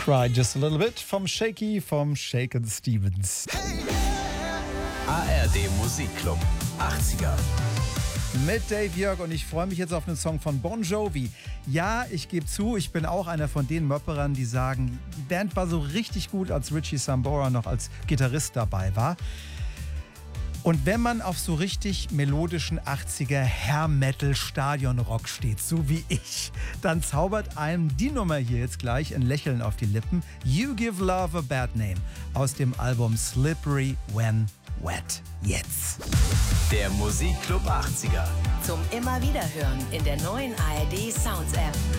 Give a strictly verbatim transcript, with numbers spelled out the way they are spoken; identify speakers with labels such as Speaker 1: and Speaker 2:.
Speaker 1: Cry Just a Little Bit vom Shaky, vom Shaken Stevens.
Speaker 2: A R D Musikclub achtziger.
Speaker 1: Mit Dave Jörg und ich freue mich jetzt auf einen Song von Bon Jovi. Ja, ich gebe zu, ich bin auch einer von den Möpperern, die sagen, die Band war so richtig gut, als Richie Sambora noch als Gitarrist dabei war. Und wenn man auf so richtig melodischen achtziger Hair-Metal-Stadion-Rock steht, so wie ich, dann zaubert einem die Nummer hier jetzt gleich ein Lächeln auf die Lippen. You Give Love a Bad Name aus dem Album Slippery When Wet. Jetzt.
Speaker 2: Der Musikclub achtziger.
Speaker 3: Zum immer wieder hören in der neuen A R D Sounds App.